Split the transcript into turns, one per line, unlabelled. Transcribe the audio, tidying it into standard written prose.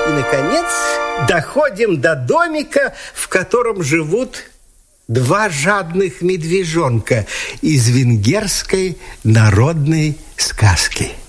И, наконец, доходим до домика, в котором живут два жадных медвежонка из венгерской народной сказки.